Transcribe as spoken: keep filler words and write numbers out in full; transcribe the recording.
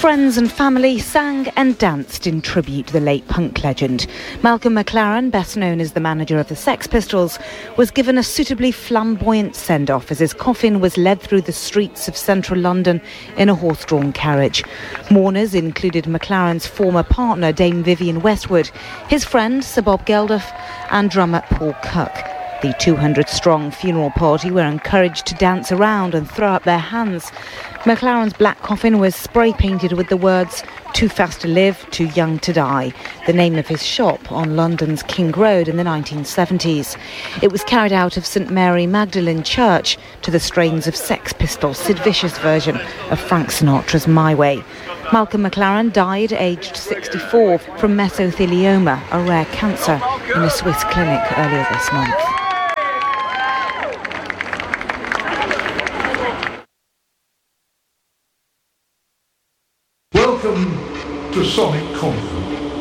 Friends and family sang and danced in tribute to the late punk legend. Malcolm McLaren, best known as the manager of the Sex Pistols, was given a suitably flamboyant send-off as his coffin was led through the streets of central London in a horse-drawn carriage. Mourners included McLaren's former partner, Dame Vivienne Westwood, his friend, Sir Bob Geldof, and drummer Paul Cook. The two hundred strong funeral party were encouraged to dance around and throw up their hands. McLaren's black coffin was spray-painted with the words, "Too fast to live, too young to die," the name of his shop on London's King Road in the nineteen seventies. It was carried out of St Mary Magdalene Church to the strains of Sex Pistols' Sid Vicious version of Frank Sinatra's My Way. Malcolm McLaren died aged sixty-four from mesothelioma, a rare cancer, in a Swiss clinic earlier this month. Welcome to Sonic Concert.